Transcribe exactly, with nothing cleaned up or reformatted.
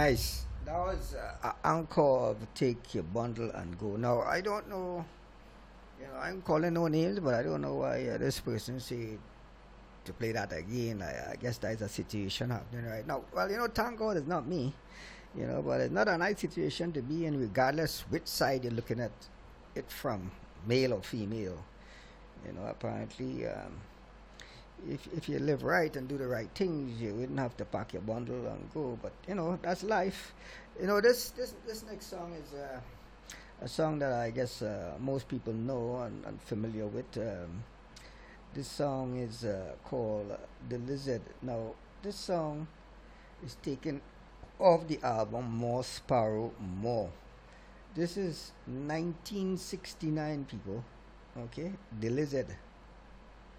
Nice. That was uh, a encore of Take Your Bundle and Go. Now, I don't know, you know, I'm calling no names, but I don't know why uh, this person said to play that again. I, I guess there's a situation happening right now. Well, you know, thank God it's not me, you know, but it's not a nice situation to be in, regardless which side you're looking at it from, male or female. You know, apparently, um, if if you live right and do the right things, you wouldn't have to pack your bundle and go. But you know, that's life. You know, this this this next song is uh, a song that I guess uh, most people know and, and familiar with. Um, this song is uh, called uh, "The Lizard." Now, this song is taken off the album "More Sparrow More." This is nineteen sixty-nine, people. Okay, "The Lizard."